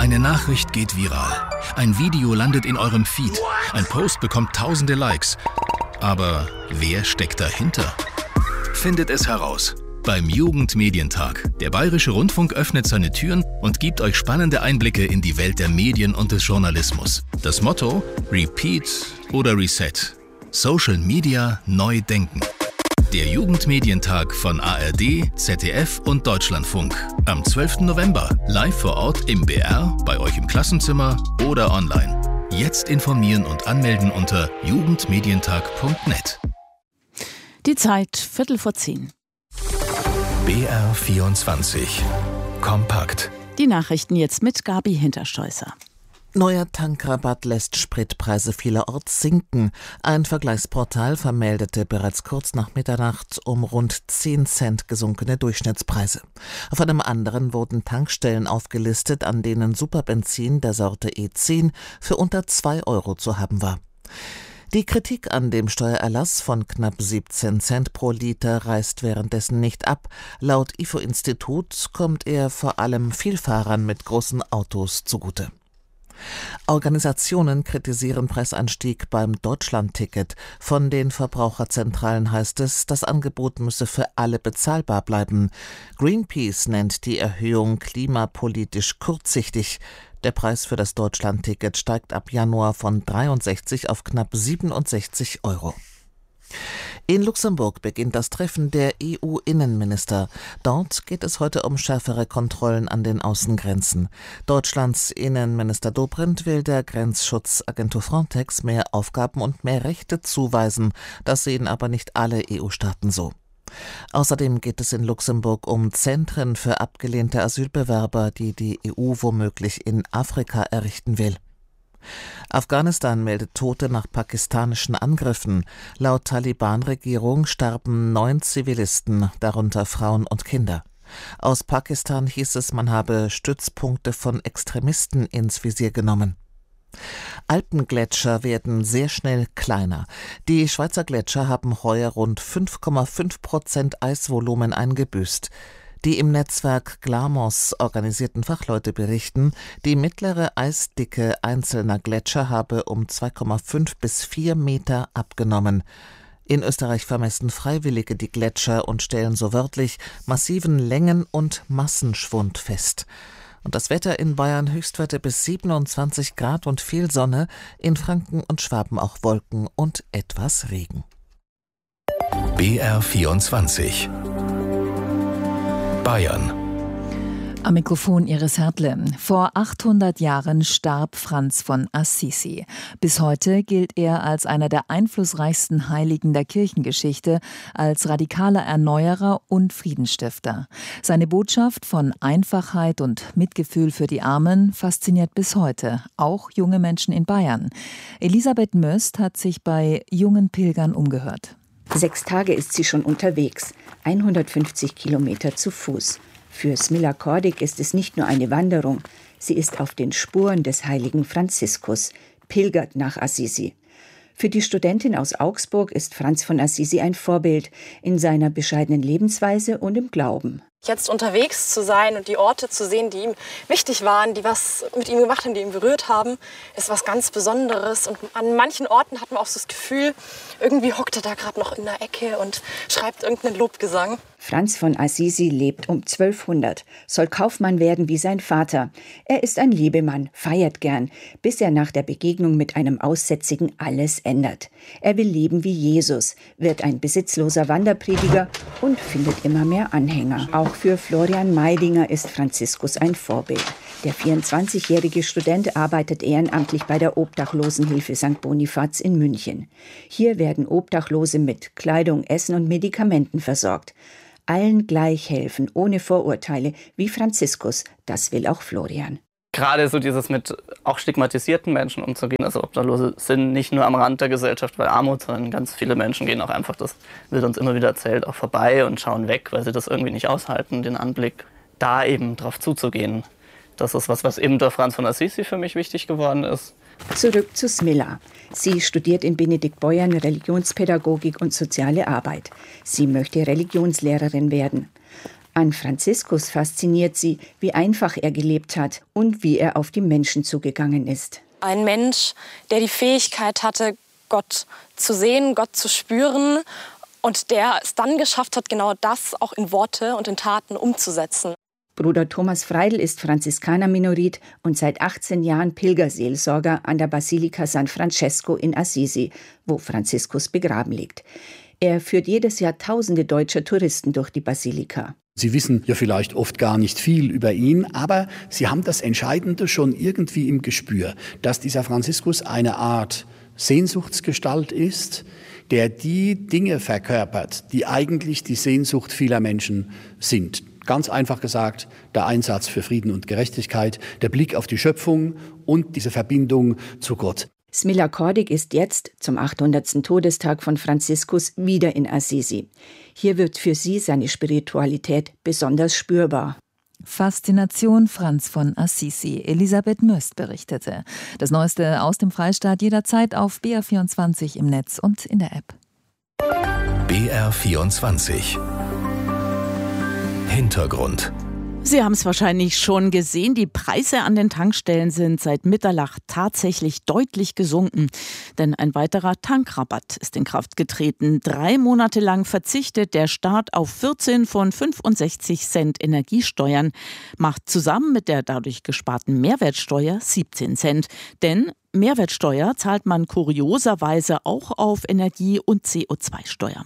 Eine Nachricht geht viral. Ein Video landet in eurem Feed. Ein Post bekommt tausende Likes. Aber wer steckt dahinter? Findet es heraus beim Jugendmedientag. Der Bayerische Rundfunk öffnet seine Türen und gibt euch spannende Einblicke in die Welt der Medien und des Journalismus. Das Motto: Repeat oder Reset. Social Media neu denken. Der Jugendmedientag von ARD, ZDF und Deutschlandfunk. Am 12. November. Live vor Ort im BR, bei euch im Klassenzimmer oder online. Jetzt informieren und anmelden unter jugendmedientag.net. Die Zeit 9:15. BR 24. Kompakt. Die Nachrichten jetzt mit Gabi Hinterstoißer. Neuer Tankrabatt lässt Spritpreise vielerorts sinken. Ein Vergleichsportal vermeldete bereits kurz nach Mitternacht um rund 10 Cent gesunkene Durchschnittspreise. Auf einem anderen wurden Tankstellen aufgelistet, an denen Superbenzin der Sorte E10 für unter 2 Euro zu haben war. Die Kritik an dem Steuererlass von knapp 17 Cent pro Liter reißt währenddessen nicht ab. Laut IFO-Institut kommt er vor allem Vielfahrern mit großen Autos zugute. Organisationen kritisieren Preisanstieg beim Deutschlandticket. Von den Verbraucherzentralen heißt es, das Angebot müsse für alle bezahlbar bleiben. Greenpeace nennt die Erhöhung klimapolitisch kurzsichtig. Der Preis für das Deutschlandticket steigt ab Januar von 63 auf knapp 67 Euro. In Luxemburg beginnt das Treffen der EU-Innenminister. Dort geht es heute um schärfere Kontrollen an den Außengrenzen. Deutschlands Innenminister Dobrindt will der Grenzschutzagentur Frontex mehr Aufgaben und mehr Rechte zuweisen. Das sehen aber nicht alle EU-Staaten so. Außerdem geht es in Luxemburg um Zentren für abgelehnte Asylbewerber, die die EU womöglich in Afrika errichten will. Afghanistan meldet Tote nach pakistanischen Angriffen. Laut Taliban-Regierung starben 9 Zivilisten, darunter Frauen und Kinder. Aus Pakistan hieß es, man habe Stützpunkte von Extremisten ins Visier genommen. Alpengletscher werden sehr schnell kleiner. Die Schweizer Gletscher haben heuer rund 5,5% Eisvolumen eingebüßt. Die im Netzwerk Glamos organisierten Fachleute berichten, die mittlere Eisdicke einzelner Gletscher habe um 2,5 bis 4 Meter abgenommen. In Österreich vermessen Freiwillige die Gletscher und stellen so wörtlich massiven Längen- und Massenschwund fest. Und das Wetter in Bayern: Höchstwerte bis 27 Grad und viel Sonne, in Franken und Schwaben auch Wolken und etwas Regen. BR 24. Bayern. Am Mikrofon Iris Hertle. Vor 800 Jahren starb Franz von Assisi. Bis heute gilt er als einer der einflussreichsten Heiligen der Kirchengeschichte, als radikaler Erneuerer und Friedensstifter. Seine Botschaft von Einfachheit und Mitgefühl für die Armen fasziniert bis heute, auch junge Menschen in Bayern. Elisabeth Möst hat sich bei jungen Pilgern umgehört. 6 Tage ist sie schon unterwegs, 150 Kilometer zu Fuß. Für Smilla Kordik ist es nicht nur eine Wanderung, sie ist auf den Spuren des heiligen Franziskus, pilgert nach Assisi. Für die Studentin aus Augsburg ist Franz von Assisi ein Vorbild in seiner bescheidenen Lebensweise und im Glauben. Jetzt unterwegs zu sein und die Orte zu sehen, die ihm wichtig waren, die was mit ihm gemacht haben, die ihn berührt haben, ist was ganz Besonderes. Und an manchen Orten hat man auch so das Gefühl, irgendwie hockt er da gerade noch in der Ecke und schreibt irgendeinen Lobgesang. Franz von Assisi lebt um 1200, soll Kaufmann werden wie sein Vater. Er ist ein Lebemann, feiert gern, bis er nach der Begegnung mit einem Aussätzigen alles ändert. Er will leben wie Jesus, wird ein besitzloser Wanderprediger und findet immer mehr Anhänger. Auch für Florian Meidinger ist Franziskus ein Vorbild. Der 24-jährige Student arbeitet ehrenamtlich bei der Obdachlosenhilfe St. Bonifaz in München. Hier werden Obdachlose mit Kleidung, Essen und Medikamenten versorgt. Allen gleich helfen, ohne Vorurteile, wie Franziskus, das will auch Florian. Gerade so dieses mit auch stigmatisierten Menschen umzugehen, also Obdachlose sind nicht nur am Rand der Gesellschaft, weil Armut, sondern ganz viele Menschen gehen auch einfach, das wird uns immer wieder erzählt, auch vorbei und schauen weg, weil sie das irgendwie nicht aushalten, den Anblick, da eben drauf zuzugehen. Das ist was eben durch Franz von Assisi für mich wichtig geworden ist. Zurück zu Smilla. Sie studiert in Benediktbeuern Religionspädagogik und soziale Arbeit. Sie möchte Religionslehrerin werden. An Franziskus fasziniert sie, wie einfach er gelebt hat und wie er auf die Menschen zugegangen ist. Ein Mensch, der die Fähigkeit hatte, Gott zu sehen, Gott zu spüren und der es dann geschafft hat, genau das auch in Worte und in Taten umzusetzen. Bruder Thomas Freidl ist Franziskaner-Minorit und seit 18 Jahren Pilgerseelsorger an der Basilika San Francesco in Assisi, wo Franziskus begraben liegt. Er führt jedes Jahr Tausende deutscher Touristen durch die Basilika. Sie wissen ja vielleicht oft gar nicht viel über ihn, aber Sie haben das Entscheidende schon irgendwie im Gespür, dass dieser Franziskus eine Art Sehnsuchtsgestalt ist, der die Dinge verkörpert, die eigentlich die Sehnsucht vieler Menschen sind. Ganz einfach gesagt, der Einsatz für Frieden und Gerechtigkeit, der Blick auf die Schöpfung und diese Verbindung zu Gott. Smilla Kordig ist jetzt, zum 800. Todestag von Franziskus, wieder in Assisi. Hier wird für sie seine Spiritualität besonders spürbar. Faszination Franz von Assisi. Elisabeth Möst berichtete. Das Neueste aus dem Freistaat jederzeit auf BR24 im Netz und in der App. BR24 Hintergrund. Sie haben es wahrscheinlich schon gesehen, die Preise an den Tankstellen sind seit Mitternacht tatsächlich deutlich gesunken. Denn ein weiterer Tankrabatt ist in Kraft getreten. 3 Monate lang verzichtet der Staat auf 14 von 65 Cent Energiesteuern, macht zusammen mit der dadurch gesparten Mehrwertsteuer 17 Cent. Denn Mehrwertsteuer zahlt man kurioserweise auch auf Energie- und CO2-Steuer.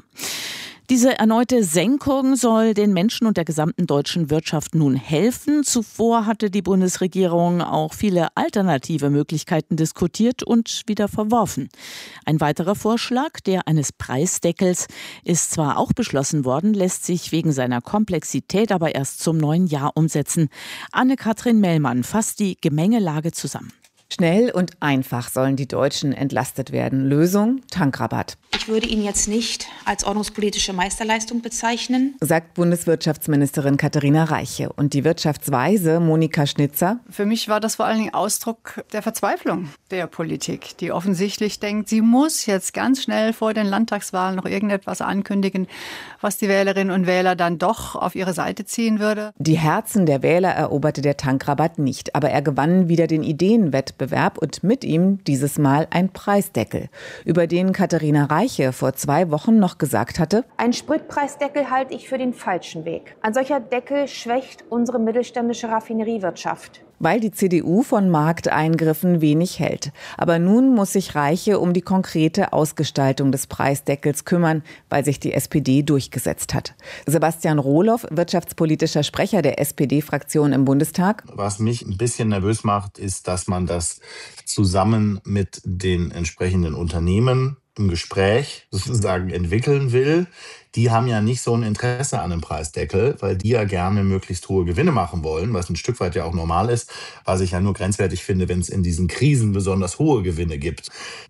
Diese erneute Senkung soll den Menschen und der gesamten deutschen Wirtschaft nun helfen. Zuvor hatte die Bundesregierung auch viele alternative Möglichkeiten diskutiert und wieder verworfen. Ein weiterer Vorschlag, der eines Preisdeckels, ist zwar auch beschlossen worden, lässt sich wegen seiner Komplexität aber erst zum neuen Jahr umsetzen. Anne-Kathrin Mellmann fasst die Gemengelage zusammen. Schnell und einfach sollen die Deutschen entlastet werden. Lösung: Tankrabatt. Ich würde ihn jetzt nicht als ordnungspolitische Meisterleistung bezeichnen, sagt Bundeswirtschaftsministerin Katharina Reiche. Und die Wirtschaftsweise Monika Schnitzer: Für mich war das vor allen Dingen Ausdruck der Verzweiflung der Politik, die offensichtlich denkt, sie muss jetzt ganz schnell vor den Landtagswahlen noch irgendetwas ankündigen, was die Wählerinnen und Wähler dann doch auf ihre Seite ziehen würde. Die Herzen der Wähler eroberte der Tankrabatt nicht, aber er gewann wieder den Ideenwettbewerb und mit ihm dieses Mal ein Preisdeckel, über den Katharina Reiche vor 2 Wochen noch gesagt hatte: Ein Spritpreisdeckel halte ich für den falschen Weg. Ein solcher Deckel schwächt unsere mittelständische Raffineriewirtschaft. Weil die CDU von Markteingriffen wenig hält. Aber nun muss sich Reiche um die konkrete Ausgestaltung des Preisdeckels kümmern, weil sich die SPD durchgesetzt hat. Sebastian Rohloff, wirtschaftspolitischer Sprecher der SPD-Fraktion im Bundestag: Was mich ein bisschen nervös macht, ist, dass man das zusammen mit den entsprechenden Unternehmen im Gespräch sozusagen entwickeln will. Die haben ja nicht so ein Interesse an einem Preisdeckel, weil die ja gerne möglichst hohe Gewinne machen wollen, was ein Stück weit ja auch normal ist, was ich ja nur grenzwertig finde, wenn es in diesen Krisen besonders hohe Gewinne gibt.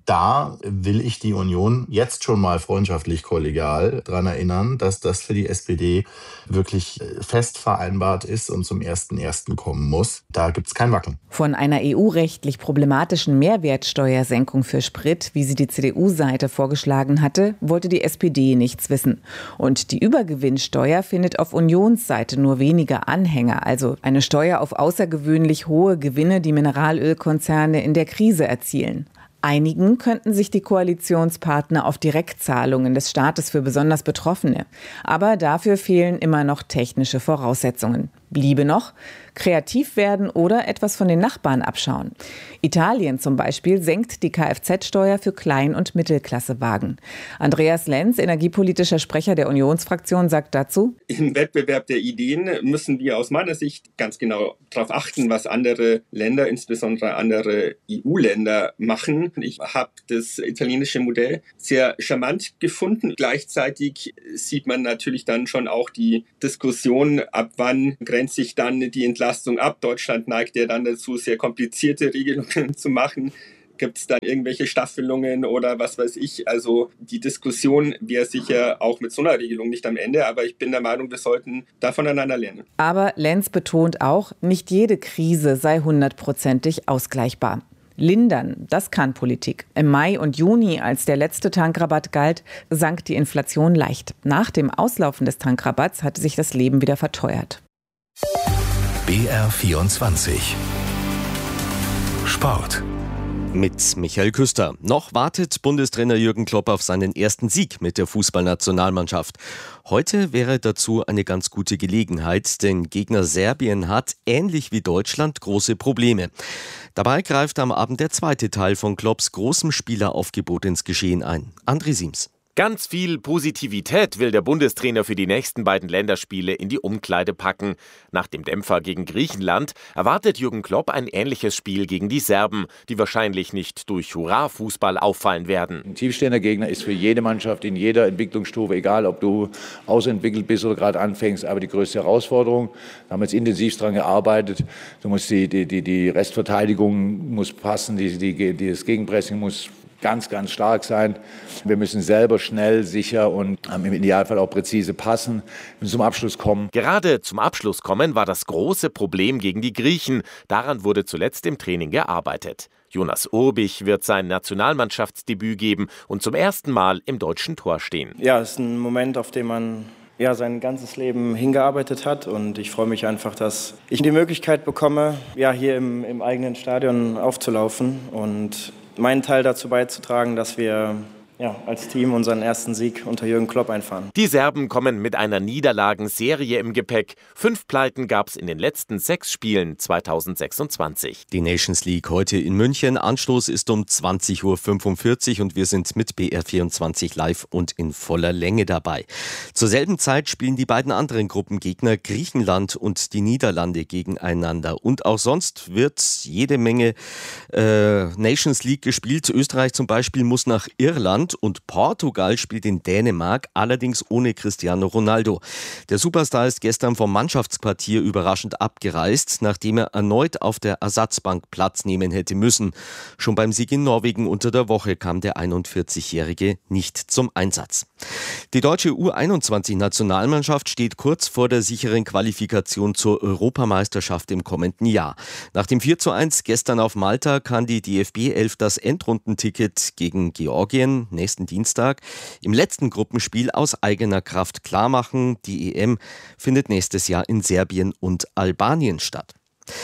Da will ich die Union jetzt schon mal freundschaftlich kollegial daran erinnern, dass das für die SPD wirklich fest vereinbart ist und zum 1.1. kommen muss. Da gibt es kein Wackeln. Von einer EU-rechtlich problematischen Mehrwertsteuersenkung für Sprit, wie sie die CDU-Seite vorgeschlagen hatte, wollte die SPD nichts wissen. Und die Übergewinnsteuer findet auf Unionsseite nur wenige Anhänger, also eine Steuer auf außergewöhnlich hohe Gewinne, die Mineralölkonzerne in der Krise erzielen. Einigen könnten sich die Koalitionspartner auf Direktzahlungen des Staates für besonders Betroffene. Aber dafür fehlen immer noch technische Voraussetzungen. Bliebe noch kreativ werden oder etwas von den Nachbarn abschauen. Italien zum Beispiel senkt die Kfz-Steuer für Klein- und Mittelklassewagen. Andreas Lenz, energiepolitischer Sprecher der Unionsfraktion, sagt dazu: Im Wettbewerb der Ideen müssen wir aus meiner Sicht ganz genau darauf achten, was andere Länder, insbesondere andere EU-Länder, machen. Ich habe das italienische Modell sehr charmant gefunden. Gleichzeitig sieht man natürlich dann schon auch die Diskussion, ab wann grenzt sich dann die Entlastung ab. Deutschland neigt ja dann dazu, sehr komplizierte Regelungen zu machen. Gibt es dann irgendwelche Staffelungen oder was weiß ich? Also die Diskussion wäre sicher auch mit so einer Regelung nicht am Ende, aber ich bin der Meinung, wir sollten da voneinander lernen. Aber Lenz betont auch, nicht jede Krise sei 100%ig ausgleichbar. Lindern, das kann Politik. Im Mai und Juni, als der letzte Tankrabatt galt, sank die Inflation leicht. Nach dem Auslaufen des Tankrabatts hatte sich das Leben wieder verteuert. BR24 Sport. Mit Michael Küster. Noch wartet Bundestrainer Jürgen Klopp auf seinen ersten Sieg mit der Fußballnationalmannschaft. Heute wäre dazu eine ganz gute Gelegenheit, denn Gegner Serbien hat, ähnlich wie Deutschland, große Probleme. Dabei greift am Abend der zweite Teil von Klopps großem Spieleraufgebot ins Geschehen ein. André Siems. Ganz viel Positivität will der Bundestrainer für die nächsten beiden Länderspiele in die Umkleide packen. Nach dem Dämpfer gegen Griechenland erwartet Jürgen Klopp ein ähnliches Spiel gegen die Serben, die wahrscheinlich nicht durch Hurra-Fußball auffallen werden. Ein tiefstehender Gegner ist für jede Mannschaft in jeder Entwicklungsstufe, egal ob du ausentwickelt bist oder gerade anfängst, aber die größte Herausforderung. Da haben wir jetzt intensiv daran gearbeitet. Du musst die Restverteidigung muss passen, das Gegenpressing muss ganz, ganz stark sein. Wir müssen selber schnell, sicher und im Idealfall auch präzise passen und zum Abschluss kommen. Gerade zum Abschluss kommen war das große Problem gegen die Griechen. Daran wurde zuletzt im Training gearbeitet. Jonas Urbich wird sein Nationalmannschaftsdebüt geben und zum ersten Mal im deutschen Tor stehen. Ja, es ist ein Moment, auf den man sein ganzes Leben hingearbeitet hat, und ich freue mich einfach, dass ich die Möglichkeit bekomme, hier im eigenen Stadion aufzulaufen und meinen Teil dazu beizutragen, dass wir als Team unseren ersten Sieg unter Jürgen Klopp einfahren. Die Serben kommen mit einer Niederlagenserie im Gepäck. 5 Pleiten gab es in den letzten 6 Spielen 2026. Die Nations League heute in München. Anstoß ist um 20.45 Uhr und wir sind mit BR24 live und in voller Länge dabei. Zur selben Zeit spielen die beiden anderen Gruppengegner Griechenland und die Niederlande gegeneinander. Und auch sonst wird jede Menge Nations League gespielt. Österreich zum Beispiel muss nach Irland und Portugal spielt in Dänemark, allerdings ohne Cristiano Ronaldo. Der Superstar ist gestern vom Mannschaftsquartier überraschend abgereist, nachdem er erneut auf der Ersatzbank Platz nehmen hätte müssen. Schon beim Sieg in Norwegen unter der Woche kam der 41-Jährige nicht zum Einsatz. Die deutsche U21-Nationalmannschaft steht kurz vor der sicheren Qualifikation zur Europameisterschaft im kommenden Jahr. Nach dem 4:1 gestern auf Malta kann die DFB 11 das Endrundenticket gegen Georgien nächsten Dienstag im letzten Gruppenspiel aus eigener Kraft klarmachen. Die EM findet nächstes Jahr in Serbien und Albanien statt.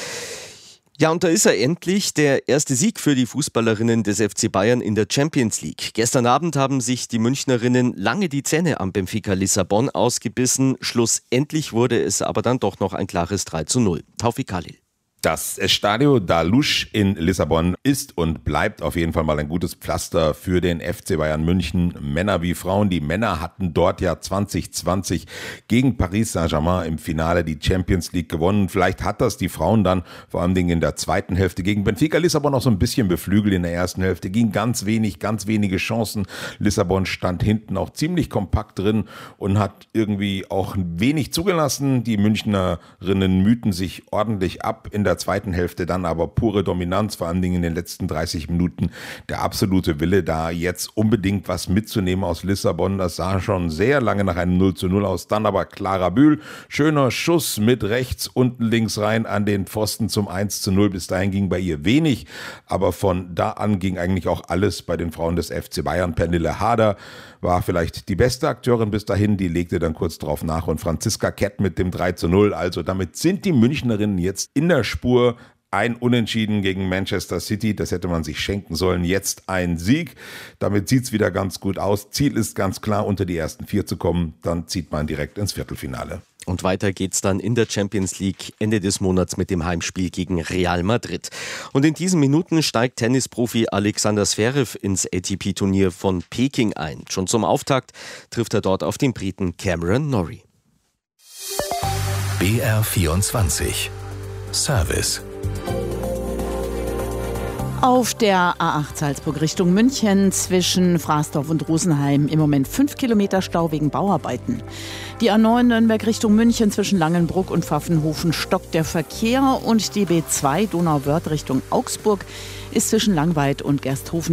Ja, und da ist er endlich, der erste Sieg für die Fußballerinnen des FC Bayern in der Champions League. Gestern Abend haben sich die Münchnerinnen lange die Zähne am Benfica Lissabon ausgebissen. Schlussendlich wurde es aber dann doch noch ein klares 3:0. Taufik Khalil. Das Estadio da Luz in Lissabon ist und bleibt auf jeden Fall mal ein gutes Pflaster für den FC Bayern München, Männer wie Frauen. Die Männer hatten dort ja 2020 gegen Paris Saint-Germain im Finale die Champions League gewonnen. Vielleicht hat das die Frauen dann vor allem in der zweiten Hälfte gegen Benfica Lissabon noch so ein bisschen beflügelt. In der ersten Hälfte ging ganz wenige Chancen. Lissabon stand hinten auch ziemlich kompakt drin und hat irgendwie auch wenig zugelassen. Die Münchnerinnen mühten sich ordentlich ab in der zweiten Hälfte, dann aber pure Dominanz, vor allen Dingen in den letzten 30 Minuten. Der absolute Wille, da jetzt unbedingt was mitzunehmen aus Lissabon. Das sah schon sehr lange nach einem 0:0 aus. Dann aber Clara Bühl, schöner Schuss mit rechts, unten links rein an den Pfosten zum 1:0. Bis dahin ging bei ihr wenig, aber von da an ging eigentlich auch alles bei den Frauen des FC Bayern. Pernille Harder war vielleicht die beste Akteurin bis dahin, die legte dann kurz drauf nach und Franziska Kett mit dem 3:0. Also damit sind die Münchnerinnen jetzt in der Spur. Ein Unentschieden gegen Manchester City, das hätte man sich schenken sollen. Jetzt ein Sieg. Damit sieht es wieder ganz gut aus. Ziel ist ganz klar, unter die ersten 4 zu kommen. Dann zieht man direkt ins Viertelfinale. Und weiter geht's dann in der Champions League Ende des Monats mit dem Heimspiel gegen Real Madrid. Und in diesen Minuten steigt Tennisprofi Alexander Zverev ins ATP-Turnier von Peking ein. Schon zum Auftakt trifft er dort auf den Briten Cameron Norrie. BR24 Service. Auf der A8 Salzburg Richtung München zwischen Fraßdorf und Rosenheim im Moment 5 Kilometer Stau wegen Bauarbeiten. Die A9 Nürnberg Richtung München zwischen Langenbruck und Pfaffenhofen stockt der Verkehr und die B2 Donauwörth Richtung Augsburg ist zwischen Langweid und Gersthofen